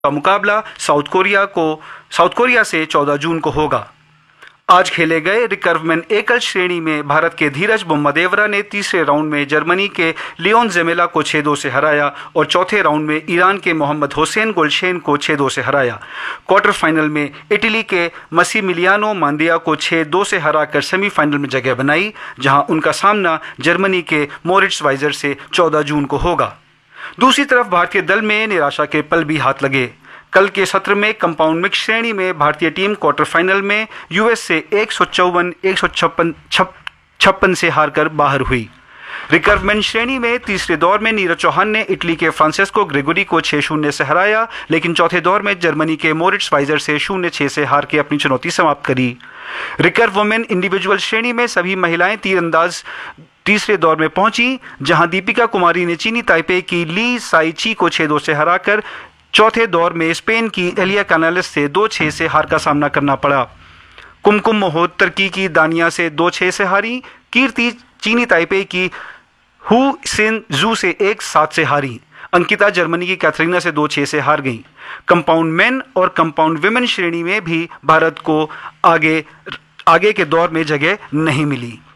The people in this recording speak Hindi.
का मुकाबला साउथ कोरिया से 14 जून को होगा। आज खेले गए रिकर्व मेन एकल श्रेणी में भारत के धीरज बोम्मदेवरा ने तीसरे राउंड में जर्मनी के लियोन जेमेला को 6-2 से हराया और चौथे राउंड में ईरान के मोहम्मद हुसैन गुलशेन को 6-2 से हराया। क्वार्टर फाइनल में इटली के मसीमिलियानो मांदिया को 6-2 से हराकर सेमीफाइनल में जगह बनाई, जहां उनका सामना जर्मनी के मोरिट्स वाइजर से 14 जून को होगा। दूसरी तरफ भारतीय दल में निराशा के पल भी हाथ लगे। कल के सत्र में कंपाउंड मिक्स श्रेणी में भारतीय टीम क्वार्टर फाइनल में यूएस से 154-156 से हारकर बाहर हुई। रिकर्व मेन श्रेणी में तीसरे दौर में नीरज चौहान ने इटली के फ्रांसेस्को ग्रेगोरी को 6-0 से हराया, लेकिन चौथे दौर में जर्मनी के मोरिट्स वाइजर से 0-6 से हार के अपनी चुनौती समाप्त करी। रिकर्व वुमेन इंडिविजुअल श्रेणी में सभी महिलाएं तीरंदाज तीसरे दौर में पहुंची, जहां दीपिका कुमारी ने चीनी ताइपे की ली साइची को 6-2 से हराकर चौथे दौर में स्पेन की एलिया कैनालेस से 2-6 से हार का सामना करना पड़ा। कुमकुम मोहोत तुर्की की दानिया से 2-6 से हारी। कीर्ति चीनी ताइपे की हु सिन जू से 1-7 से हारी। अंकिता जर्मनी की कैथरीना से 2-6 से हार गई। कंपाउंड मेन और कंपाउंड विमेन श्रेणी में भी भारत को आगे के दौर में जगह नहीं मिली।